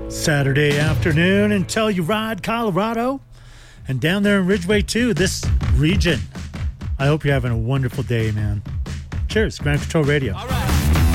Saturday afternoon in Telluride, Colorado, and down there in Ridgeway too, this region. I hope you're having a wonderful day, man. Cheers, Ground Control Radio. All right.